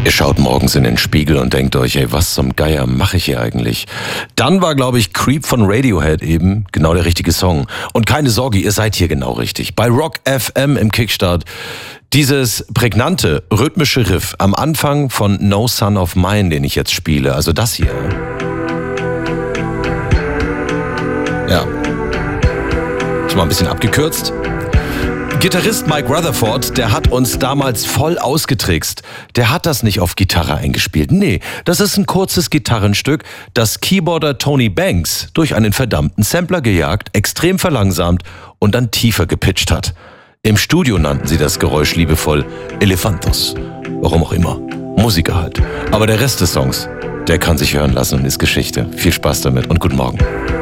Ihr schaut morgens in den Spiegel und denkt euch, ey, was zum Geier mache ich hier eigentlich? Dann war, glaube ich, Creep von Radiohead eben genau der richtige Song. Und keine Sorge, ihr seid hier genau richtig. Bei Rock FM im Kickstart. Dieses prägnante, rhythmische Riff am Anfang von No Son of Mine, den ich jetzt spiele, also das hier. Ja. Ist mal ein bisschen abgekürzt. Gitarrist Mike Rutherford, der hat uns damals voll ausgetrickst. Der hat das nicht auf Gitarre eingespielt. Nee, das ist ein kurzes Gitarrenstück, das Keyboarder Tony Banks durch einen verdammten Sampler gejagt, extrem verlangsamt und dann tiefer gepitcht hat. Im Studio nannten sie das Geräusch liebevoll Elefantos. Warum auch immer. Musiker halt. Aber der Rest des Songs, der kann sich hören lassen und ist Geschichte. Viel Spaß damit und guten Morgen.